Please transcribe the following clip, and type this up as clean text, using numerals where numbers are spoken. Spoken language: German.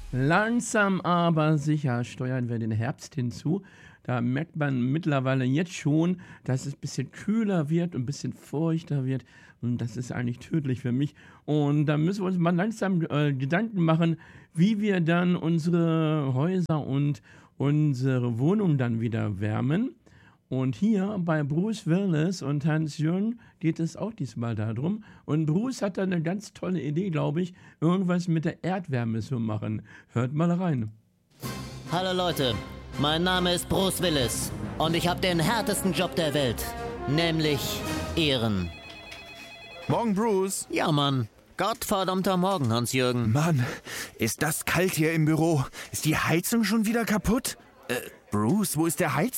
Langsam aber sicher steuern wir den Herbst hinzu. Da merkt man mittlerweile jetzt schon, dass es ein bisschen kühler wird und ein bisschen feuchter wird. Und das ist eigentlich tödlich für mich. Und da müssen wir uns mal langsam Gedanken machen, wie wir dann unsere Häuser und unsere Wohnung dann wieder wärmen. Und hier bei Bruce Willis und Hans-Jürgen geht es auch diesmal darum. Und Bruce hat da eine ganz tolle Idee, glaube ich, irgendwas mit der Erdwärme zu machen. Hört mal rein. Hallo Leute, mein Name ist Bruce Willis und ich habe den härtesten Job der Welt, nämlich Ehren. Morgen, Bruce. Ja, Mann. Gottverdammter Morgen, Hans-Jürgen. Mann, ist das kalt hier im Büro. Ist die Heizung schon wieder kaputt? Bruce, wo ist der Heizkörper?